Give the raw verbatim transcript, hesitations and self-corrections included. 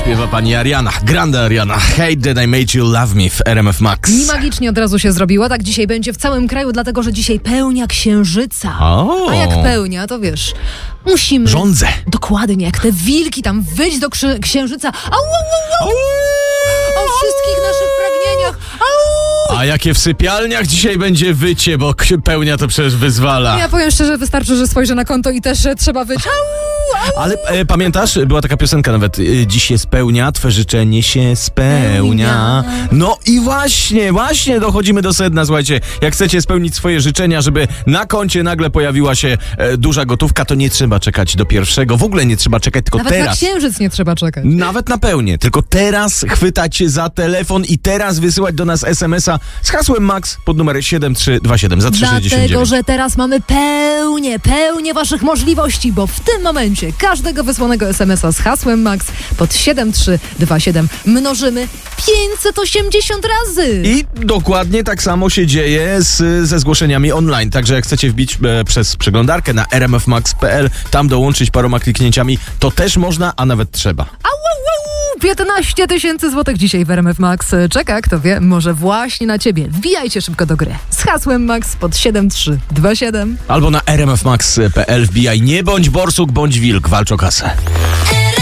śpiewa pani Ariana, Grande Ariana. Hate that I made you love me w R M F Max. I magicznie od razu się zrobiło, tak dzisiaj będzie w całym kraju, dlatego że dzisiaj pełnia księżyca. O. A jak pełnia, to wiesz, musimy... Rządzę. Dokładnie, jak te wilki tam wyjść do krzy- księżyca. Au, au, au, au. O wszystkich naszych pragnieniach. Au. A jakie w sypialniach dzisiaj będzie wycie, bo k- pełnia to przecież wyzwala. Ja powiem szczerze, wystarczy, że spojrzę na konto i też e, trzeba wyć. Au, au. Ale e, pamiętasz, była taka piosenka nawet, e, dziś się spełnia, twe życzenie się spełnia. No i właśnie, właśnie dochodzimy do sedna, słuchajcie, jak chcecie spełnić swoje życzenia, żeby na koncie nagle pojawiła się e, duża gotówka, to nie trzeba czekać do pierwszego, w ogóle nie trzeba czekać, tylko Nawet teraz. na księżyc nie trzeba czekać. Nawet na pełnię, tylko teraz chwytać się za telefon i teraz wysyłać do nas es em es a z hasłem MAX pod numer siedem trzy dwa siedem za trzy sześćdziesiąt dziewięć. Dlatego, że teraz mamy pełnię, pełnię waszych możliwości, bo w tym momencie każdego wysłanego es em es a z hasłem MAX pod siedem trzy dwa siedem mnożymy pięćset osiemdziesiąt razy. I dokładnie tak samo się dzieje z, ze zgłoszeniami online. Także jak chcecie wbić e, przez przeglądarkę na r m f max kropka p l, tam dołączyć paroma kliknięciami, to też można, a nawet trzeba. Au, au, au, piętnaście tysięcy złotych dzisiaj w R M F Max. Czeka, kto wie, może właśnie na ciebie. Wbijajcie szybko do gry z hasłem MAX pod siedem trzy dwa siedem. Albo na r m f max kropka p l wbijaj, nie bądź borsuk, bądź wilk, walcz o kasę.